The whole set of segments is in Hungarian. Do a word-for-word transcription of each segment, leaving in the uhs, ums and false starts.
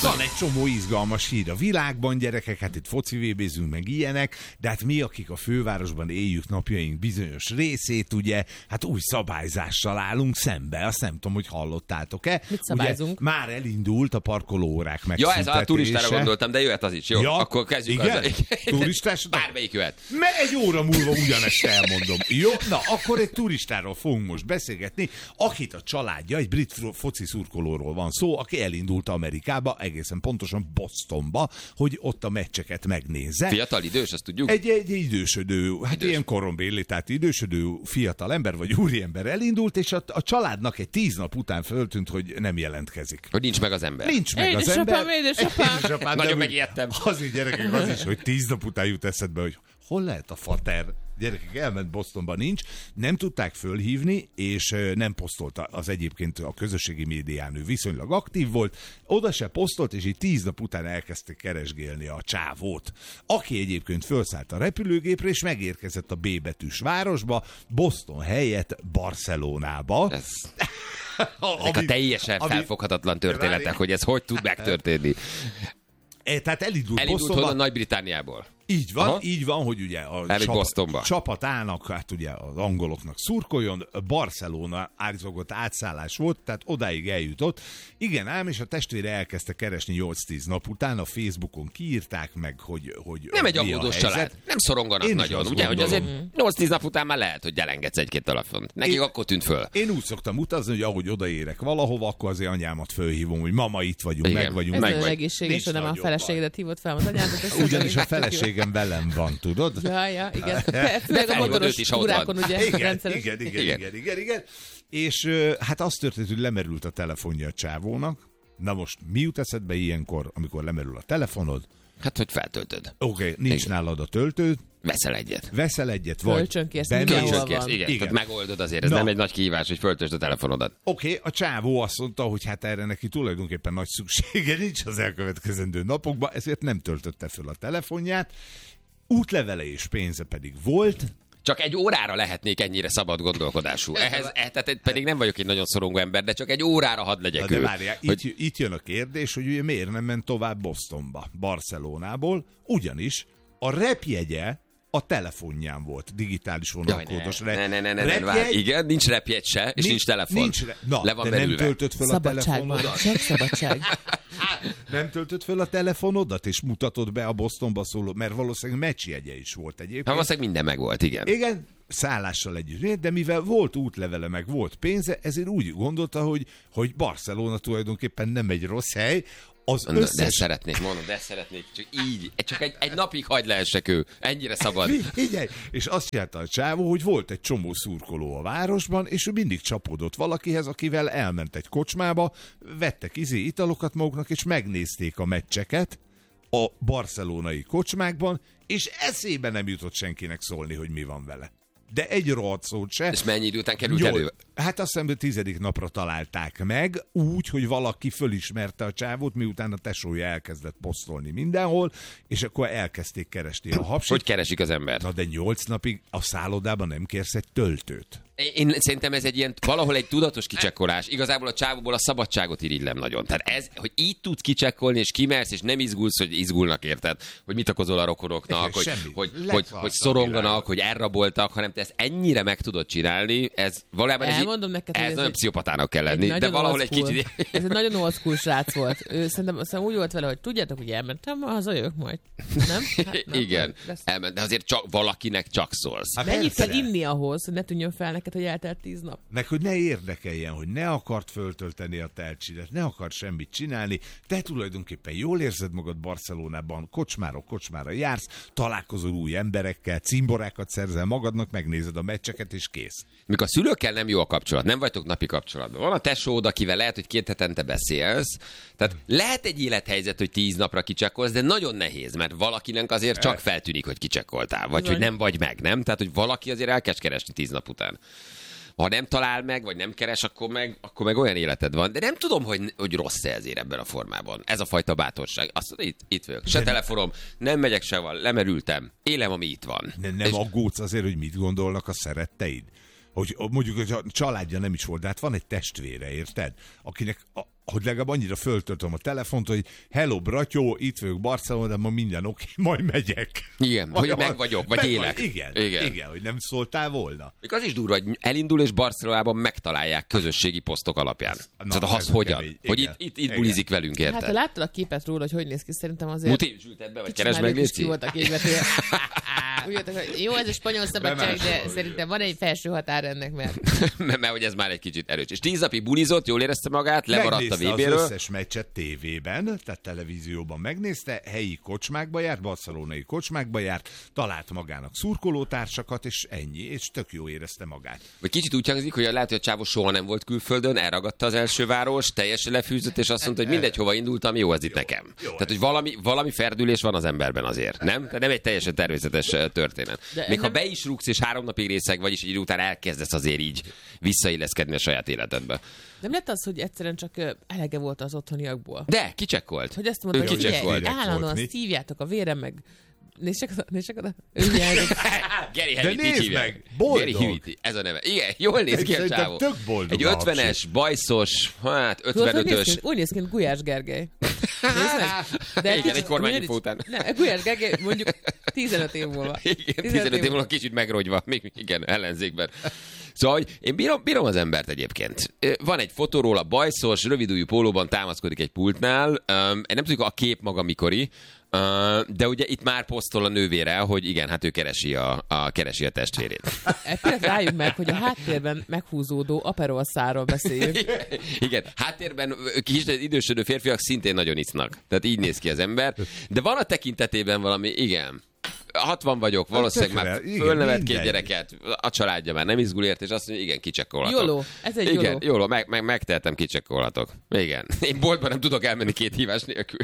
Van egy csomó izgalmas hír a világban, gyerekek, hát itt foci vébézünk meg ilyenek, de hát mi, akik a fővárosban éljük napjaink bizonyos részét, ugye, hát új szabályzással állunk szembe. Azt nem tudom, hogy hallottátok-e. Mit szabályzunk? Ugye, már elindult a parkolóórák megszüntetése. Ja, ez a turistára gondoltam, de jöhet az is. Jó, ja, akkor kezdjük. Igen? Az... Turistás? Bármelyik jöhet. Mert egy óra múlva ugyanezt elmondom. Jó, na, akkor egy turistáról fogunk most beszélgetni, akit a családja, egy brit foci szurkolóról van szó, aki elindult Amerikába, egészen pontosan Bostonba, hogy ott a meccseket megnézze. Fiatal, idős, azt tudjuk? Egy, egy idősödő, hát idős. Ilyen korombéli, tehát idősödő fiatal ember, vagy úriember elindult, és a, a családnak egy tíz nap után föltűnt, hogy nem jelentkezik. Hogy nincs meg az ember. Nincs meg az ember. Édesapám, édesapám. Nagyon megijedtem. Az így, gyerekek, az is, hogy tíz nap után jut eszedbe, hogy hol lehet a fater? Gyerekek, elment Bostonba, nincs. Nem tudták fölhívni, és nem posztolta. Az egyébként a közösségi médián ő viszonylag aktív volt. Oda se posztolt, és így tíz nap után elkezdték keresgélni a csávót. Aki egyébként felszállt a repülőgépre, és megérkezett a B betűs városba, Boston helyett Barcelonába. Ez... Ezek a teljesen ami... felfoghatatlan történetek, várj... hogy ez hogy tud megtörténni. E, tehát elindult, elindult Bostonba. Honnan? Nagy-Britanniából. Így van, Aha. így van, hogy ugye a csap, csapatának, hát ugye az angoloknak szurkoljon, Barcelona állítólag átszállás volt, tehát odáig eljutott. Igen ám, és a testvére elkezdte keresni nyolc-tíz nap után, a Facebookon kiírták meg, hogy, hogy nem egy aggódós család, nem szoronganak én nagyon, ugye, hogy azért nyolc-tíz nap után már lehet, hogy elengedsz egy-két telefont. Nekik én, akkor tűnt föl. Én úgy szoktam utazni, hogy ahogy odaérek valahova, akkor azért anyámat fölhívom, hogy mama, itt vagyunk, igen, meg vagyunk. Ez meg nagyon egészséges, hogy nem a feleségedet hívott fel az anyádat. Ugyanis a feleségem velem van, tudod? Ja, ja, igen. Főleg a motoros túrákon, ugye, igen, rendszeres. Igen, igen, igen, igen, igen, igen. És hát az történt, hogy lemerült a telefonja a csávónak. Na most mi jut eszedbe ilyenkor, amikor lemerül a telefonod? Hát, hogy feltöltöd. Oké, okay, nincs igen. nálad a töltő. Veszel egyet. Veszel egyet, vagy Kölcsönkérsz, Kölcsönkérsz, igen. igen. Tehát megoldod azért, ez no. nem egy nagy kihívás, hogy föltöltsd a telefonodat. Oké, okay, a csávó azt mondta, hogy hát erre neki tulajdonképpen nagy szüksége nincs az elkövetkezendő napokban, ezért nem töltötte föl a telefonját. Útlevele és pénze pedig volt. Csak egy órára lehetnék ennyire szabad gondolkodású. Ehhez, eh, tehát pedig nem vagyok egy nagyon szorongó ember, de csak egy órára hadd legyek de ő. Várjál, hogy... itt, itt jön a kérdés, hogy ugye miért nem ment tovább Bostonba, Barcelonából, ugyanis a repjegye a telefonján volt, digitális vonalkódos ne, rep. Ne, ne, ne, ne, ne, vár. Igen, nincs repjegy se, és nincs, nincs telefon. Nincs re... Na, le van de belülve. nem töltött föl szabadság a telefonodat. Csak szabadság. Nem töltött föl a telefonodat, és mutatod be a Bostonba szóló, mert valószínűleg meccsjegye is volt egyébként. Hát valószínűleg minden meg volt, igen. Igen, szállással együtt, de mivel volt útlevele, meg volt pénze, ezért úgy gondolta, hogy, hogy Barcelona tulajdonképpen nem egy rossz hely. Az Mondom, összes... De szeretnék, mondom, de szeretnék, csak így, csak egy, egy napig hagyd lehessek ő, ennyire szabad. Igen, és azt csinálta a csávó, hogy volt egy csomó szurkoló a városban, és ő mindig csapódott valakihez, akivel elment egy kocsmába, vettek izé italokat maguknak, és megnézték a meccseket a barcelonai kocsmákban, és eszébe nem jutott senkinek szólni, hogy mi van vele. De egy rohadt szót se. És mennyi idő után került Nyol... elő? Hát azt hiszem, hogy tizedik napra találták meg, úgy, hogy valaki fölismerte a csávót, miután a tesója elkezdett posztolni mindenhol, és akkor elkezdték keresni a hapsit. Hogy keresik az embert? Na de nyolc napig a szállodában nem kérsz egy töltőt. Én szerintem ez egy ilyen, valahol egy tudatos kicsekkolás. Igazából a csávóból a szabadságot irigylem nagyon. Tehát ez, hogy így tudsz kicsekkolni, és kimersz, és nem izgulsz, hogy izgulnak, érted? Hogy mit okozol a rokonoknak, hogy, hogy, hogy, hogy szoronganak, hogy elraboltak, hanem te ezt ennyire meg tudod csinálni, ez valójában ez, Elmondom neked, ez ez nagyon egy, pszichopatának kell lenni, de valahol egy kicsit... Ez egy nagyon old school srác volt. Ő szerintem, szerintem úgy volt vele, hogy tudjátok, hogy elmentem, hazajövök majd. Nem? Hát, nem igen, elment, de azért csak, valakinek csak szólsz. Hát mennyit kell inni ahhoz, hogy ne tűnjön fel neked, hogy eltelt tíz nap? Meg, hogy ne érdekeljen, hogy ne akart föltölteni a telcsidet, ne akart semmit csinálni, te tulajdonképpen jól érzed magad Barcelonában, kocsmáról kocsmára jársz, találkozol új emberekkel, cimborákat szerzel magadnak, megnézed a meccseket, és kész. Mikor a szülőkkel nem jó a kapcsolat, nem vagytok napi kapcsolatban. Van a tesód, akivel lehet, hogy két hetente beszélsz. Tehát lehet egy élethelyzet, hogy tíz napra kicsekkolsz, de nagyon nehéz, mert valakinek azért csak feltűnik, hogy kicsekkoltál, vagy hogy nem vagy meg, nem? Tehát, hogy valaki azért elkezd keresni tíz nap után. Ha nem talál meg, vagy nem keres, akkor meg, akkor meg olyan életed van. De nem tudom, hogy, hogy rossz-e ezért ebben a formában. Ez a fajta bátorság. Azt mondja, itt, itt vagyok. Se telefonom, nem megyek sehol, lemerültem. Élem, ami itt van. Nem, nem és... aggódsz azért, hogy mit gondolnak a szeretteid? Hogy mondjuk, hogy a családja nem is volt, de hát van egy testvére, érted? Akinek a, hogy legalább annyira föltöltöm a telefont, hogy hello, bratyó, itt vagyok Barcelonában, ma minden oké, majd megyek. Igen, Vagy hogy meg vagyok, vagy meg élek. Vagy, igen, igen, igen, hogy nem szóltál volna. Még az is durva, hogy elindul és Barcelonában megtalálják közösségi posztok alapján. Na, Tehát az ez hogyan? kemény. Hogy Igen. itt, itt, itt Igen. bulizik velünk, érted? Hát ha láttad a képet róla, hogy hogy néz ki, szerintem azért... Muti, zsülted be, vagy kicsit keresd már meg, ők is ki Léci? voltak égvetően. Úgy voltak, hogy jó, ez a spanyol szabadság, de Bemásolva, szerintem van egy felső határ ennek, mert... mert, mert hogy ez már egy kicsit erős. És tíz napig bulizott, jól érezte magát, lemaradt a Megnézte vé béről. az összes meccset tévében, tehát televízióban megnézte, helyi kocsmákba járt, barcelonai kocsmákba járt, talált magának szurkolótársakat, és ennyi, és tök jó érezte magát. Vagy kicsit úgy hangzik, hogy lehet, hogy a csávó soha nem volt külföldön, elragadta az első város, teljesen lefűzött, és azt mondta, hogy mindegy, hova indultam, jó az itt nekem. jó Tehát, hogy valami, valami ferdülés van az emberben azért, nem? Tehát nem egy teljesen természetes eh, történet. De Még ha nem- be is rúgsz, és három napig részeg vagy, és egy idő után elkezdesz azért így visszailleszkedni a saját életedbe. Nem lett az, hogy egyszerűen csak ö, elege volt az otthoniakból? De, kicsekkolt. Hogy azt mondta, Ő hogy kicsek ugye, volt. Direkt állandóan volt, mi? szívjátok a vérem, meg... Nézd csak oda, nézd csak oda. Ő hiányzik. Geri De Heviti nézd hívják. meg, boldog. Geri Heviti, ez a neve. Igen, jól néz ki a Szerintem csávó. tök boldog Egy a ötvenes, bajszos, hát Tudod, hogy néz ötvenötös. ki? Úgy néz ki, mint Gulyás Gergely. Nézd meg. De Igen, egy kormányinfó után. Nem, Gulyás Gergely mondjuk tizenöt év múlva. Igen, tizenöt év múlva kicsit megrogyva, még igen, ellenzékben. Szóval, hogy én bírom, bírom az embert egyébként. Van egy fotó róla, bajszos, rövidújú pólóban támaszkodik egy pultnál. Um, én nem tudjuk a kép maga mikori, uh, de ugye itt már posztol a nővére, hogy igen, hát ő keresi a, a, keresi a testvérét. Egy pillanat rájuk meg, hogy a háttérben meghúzódó Aperol szárról beszéljünk. Igen, háttérben kis idősödő férfiak szintén nagyon isznak. Tehát így néz ki az ember. De van a tekintetében valami, igen. hatvan vagyok, valószínűleg már tökre, igen, fölnevet két mindegy. gyereket, a családja már nem izgul ért, és azt mondja, igen, kicsekkolhatok. Jóló, ez egy Igen, jóló. jóló, meg, meg, megtehetem, kicsekkolhatok. Igen. Én boltban nem tudok elmenni két hívás nélkül.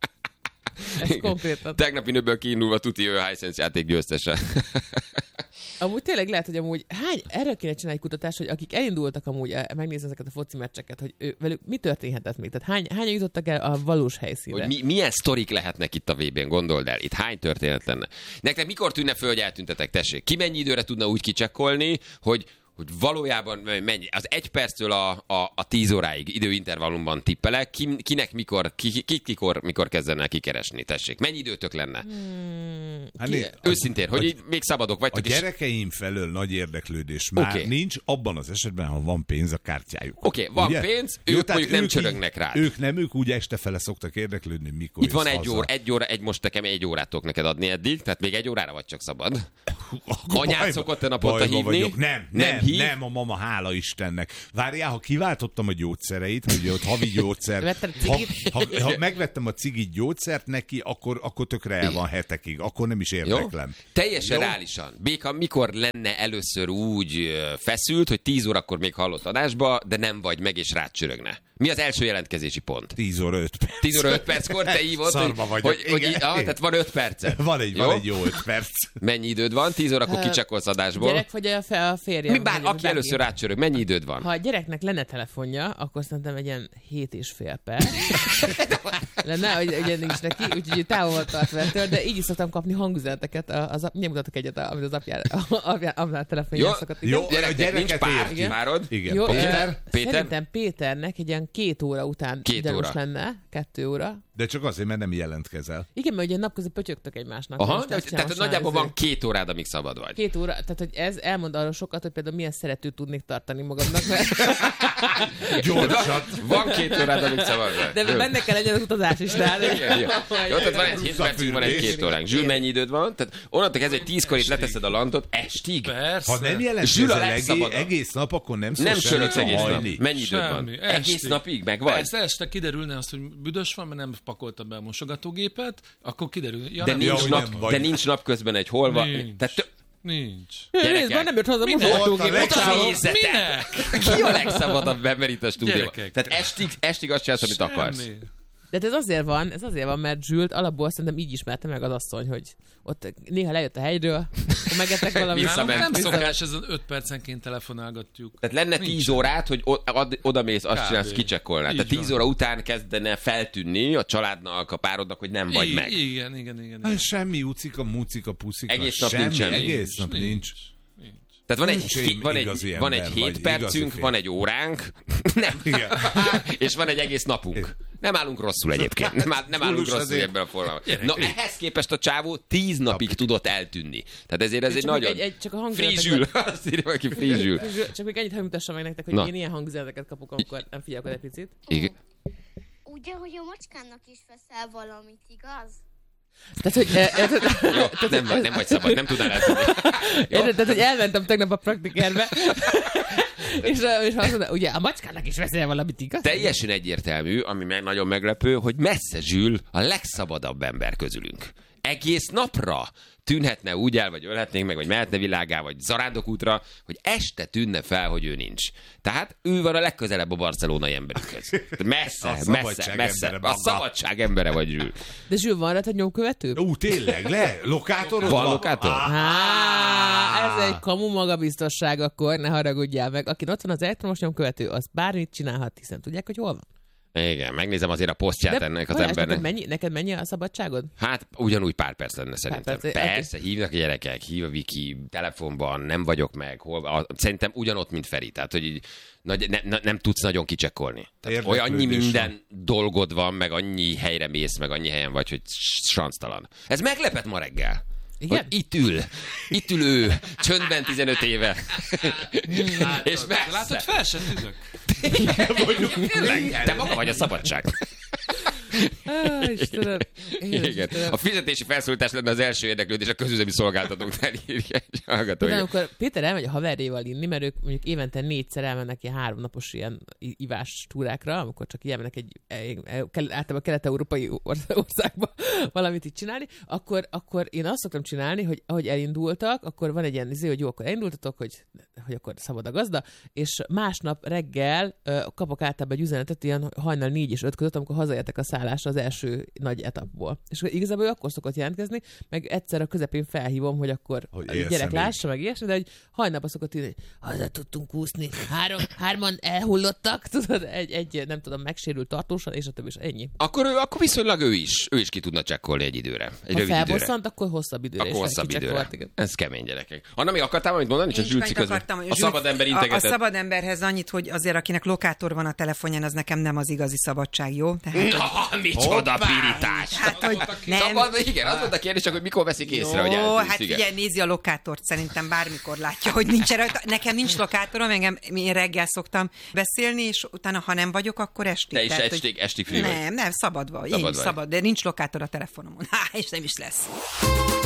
Ez konkrétan. Tegnapi nőből kiindulva tuti ő Hisense játék győztese. Amúgy tényleg lehet, hogy amúgy hány, erről kéne csinálni egy kutatást, hogy akik elindultak amúgy eh, megnézni ezeket a foci meccseket, hogy ő, velük mi történhetett még? Tehát hány, hányan jutottak el a valós helyszínre? Hogy mi, milyen sztorik lehetnek itt a vé bén, gondold el. Itt hány történet lenne? Nektek mikor tűnne föl, hogy eltüntetek, tessék? Ki mennyi időre tudna úgy kicsekkolni, hogy hogy valójában mennyi, az egy perctől a, a, a tíz óráig időintervallumban tippelek, ki, kinek mikor, ki, ki, kikor, mikor kezdene kikeresni, tessék. Mennyi időtök lenne? Hmm, Hát ki- né- Őszintén, hogy a- így még szabadok A vagytok. és- gyerekeim felől nagy érdeklődés már Oké. nincs, abban az esetben, ha van pénz a kártyájuk. Oké, van Ugye? pénz, Jó, ők tehát mondjuk nem így- csörögnek rá. Ők nem, ők úgy este fele szoktak érdeklődni, mikor Itt van jössz egy haza. óra, egy óra, egy most nekem egy órát tudok neked adni eddig, tehát még egy órára vagy csak szabad. Akkor Anyád bajba- szokott-e naponta bajba hívni? vagyok. Nem, Nem nem, hív? nem, a mama, hála Istennek. Várjál, ha kiváltottam a gyógyszereit, ugye ott havi gyógyszer, Vetted a ha, cigit? ha, ha megvettem a cigit gyógyszert neki, akkor, akkor tökre el van hetekig, akkor nem is Jó? érdeklem. Teljesen Jó? reálisan. Béka, mikor lenne először úgy ö, feszült, hogy tíz órakor még hallott adásba, de nem vagy meg, és rácsörögne? Mi az első jelentkezési pont? tíz óra öt perc. tíz óra öt perckor te hívod, Szarba hogy, vagyok, hogy, hogy igen. így, ah, tehát van öt percet. Van egy, Jó? van egy jó öt perc. Mennyi időd van? tíz órakor Hát, kicsekkolsz adásból. Gyerek vagy a, fe, a férjem? Mi bár, vagy aki bárki? először rácsörög, mennyi időd van? Ha a gyereknek lenne telefonja, akkor szerintem egy ilyen hét és fél perc. Lenne, hogy ugye nincs neki, úgyhogy távol volt tartva ettől, de így is szoktam kapni hangüzeneteket. Az, ap- mutatok egyet, amit az apjára, apjára, apjára telefonján Jó, szokott. jó. Igen. Gyereknek nincs gyereket pár, érti. párod? Igen. Jó, Péter? ö, Péter? Szerintem Péternek egy ilyen két óra után Két ideális óra. lenne, kettő óra. De csak azért, mert nem jelentkezel. Igen, mert ugye napközben pötyögtök egymásnak. Aha, Most de, ezt csinálom, tehát most nagyjából már van két órád, amíg szabad vagy. Két óra, tehát hogy ez elmond arról sokat, hogy például milyen szeretőt tudnék tartani magamnak, mert Gyorsat. Van két órád, amíg szabad vagy. de Jó. benne kell legyen az utazás is, tehát. Igen, igen. Jó, tehát van egy hét percig, van egy két óránk. Zsül, mennyi időd van? Tehát onnantól kezdve, hogy tízkor itt leteszed a lantot, estig? Persze. Ha nem Zsül a jelentkezel egész, legszabadabb. egész nap, akkor nem szól Nem semmit söröksz a egész nap. hajni. Mennyi időd van? Semmi, Egész estig. napig meg vagy? Persze, este kiderülne azt, hogy büdös van, mert nem pakolta be a mosogatógépet, akkor kiderül. Ja, De nem, nincs, hogy nap, nem vagy. de nincs napközben egy holva. Nincs. Tehát tö- Nincs. Gyerekek. Részben nem jött hozzá Minden. mosogatógép. Ott a a legszabadabb- nézzetek! Minek? Ki a legszabadabb ember itt a stúdióban? Gyerekek. Tehát estig, estig azt csinálsz, amit akarsz. Semmi. De ez azért van, ez azért van, mert Zsült alapból szerintem így ismerte meg az asszony, hogy ott néha lejött a hegyről, akkor megettek valamit. Visszament. Nálunk nem Vissza- szokás, ez az öt percenként telefonálgatjuk. Tehát lenne Nincs. tíz órát, hogy o- ad- odamész, azt Kb. csinálsz, kicsekkolnál. Így Tehát tíz van. óra után kezdene feltűnni a családnak, a párodnak, hogy nem vagy I- meg. Igen, igen, igen. Hát igen. semmi ucika, mucika, puszika. Egész nap semmi, nincs semmi. Egész nap nincs. Nincs. Tehát van egy, Nincs hé- van egy, igazi van egy ember, hét vagy percünk, igazi van egy óránk, nem. Igen. és van egy egész napunk. Nem állunk rosszul egyébként. Nem, áll, nem állunk Túlus rosszul azért. ebben a formában. Na, ehhez képest a csávó tíz napig tudott eltűnni. Tehát ezért ez egy Csak nagyon... egy- egy- csak a hangulatok- frizsül. Azt írja valaki, frizsül. Csak még ennyit, hogy mutassam meg nektek, hogy Na. én ilyen hangüzeneteket kapok, amikor nem figyelek oda egy picit. Igen. Ugye, hogy a macskának is veszel valamit, igaz? Tehát, hogy, eh, eh, Jó, nem, vagy, nem vagy szabad, nem tudnál eltűnni. érted, tehát, hogy elmentem tegnap a praktikerbe, és, eh, és azt mondta, ugye a macskának is veszel valamit, igaz? Teljesen egyértelmű, ami meg nagyon meglepő, hogy messze Zsül a legszabadabb ember közülünk. Egész napra tűnhetne úgy el, vagy ölhetnénk meg, vagy mehetne világá, vagy zarándokútra, hogy este tűnne fel, hogy ő nincs. Tehát ő van a legközelebb a barcelonai emberükhöz. Messze, A messze, szabadság messze. embere, A maga. szabadság embere vagy Zsül. De Zsül, van rajta nyomkövető? Ú, tényleg, le? Lokátorod Van lokátor? Á, ez egy kamu magabiztosság akkor, ne haragudjál meg. Aki ott van az elektromos nyomkövető, az bármit csinálhat, hiszen tudják, hogy hol van. Igen, megnézem azért a posztját De ennek az Balázs, embernek. Neked mennyi, neked mennyi a szabadságod? Hát ugyanúgy pár perc lenne szerintem. perc, Persze, hívnak a gyerekek, hív a Viki, telefonban, nem vagyok meg, hol, a, szerintem ugyanott, mint Feri, tehát hogy így nagy, ne, ne, nem tudsz nagyon kicsekkolni. Tehát olyan annyi Érdeklődés minden dolgod van, meg annyi helyre mész, meg annyi helyen vagy, hogy sanctalan. Ez meglepett ma reggel. Igen? Hogy itt ül, itt ül ő, csöndben tizenöt éve. És De látod, messze. fel se tűnök. Te maga vagy a szabadság. Á, Istenem. Én Igen. Istenem. A fizetési felszólítás lenne az első érdeklődés a közüzemi szolgáltatók felírja egy hallgató. De amikor Péter elmegy a haverjéval inni, mert ők mondjuk évente négyszer elmennek ilyen háromnapos ilyen i- ivás túrákra, amikor csak ilyen mennek egy, egy, egy általában kelet-európai or- országba valamit itt csinálni, akkor, akkor én azt szoktam csinálni, hogy ahogy elindultak, akkor van egy ilyen izé, hogy jó, akkor elindultatok, hogy, hogy akkor szabad a gazda, és másnap reggel ö, kapok általában egy üzenetet ilyen hajnal négy és öt között, amikor hazaértek a szállásra az első nagy etapból. És igazából ő akkor szokott jelentkezni, meg egyszer a közepén felhívom, hogy akkor Hogy a élsz-e gyerek még? lássa, meg ilyesmi, de hogy hajnalban szokott írni, hogy haza tudtunk úszni, három, hárman elhullottak, tudod, egy, egy, nem tudom, megsérült tartósan, és a többi, és ennyi. Akkor, ő, akkor viszonylag ő is, ő is ki tudna csekkolni egy időre. Egy Ha rövid időre. felbosszant, akkor hosszabb időre. Akkor és hosszabb időre. kicsekkolt, igen. Ez kemény, gyerekek. Anna, még akartál valamit mondani? Csak Én Zsülci csak közben. akartam, A Zsülc- szabad ember a, a integetett. szabad emberhez annyit, hogy azért akinek lokátor van a telefonján, az nekem nem az igazi szabadság, jó? Tehát, Na, micsoda pirítás! hát, hogy nem. Szabad, igen, az volt a kérdés, csak hogy mikor veszik észre, hogy Jó, eltűnsz, hát igen. ugye nézi a lokátort, szerintem bármikor látja, hogy nincs rajta. Nekem nincs lokátorom, engem én reggel szoktam beszélni, és utána, ha nem vagyok, akkor estig. Te is Tehát, hogy- estig, estig free vagy. Nem, nem, szabad vagy. Szabad Én is vagy. szabad, de nincs lokátor a telefonomon. Há, és nem is lesz.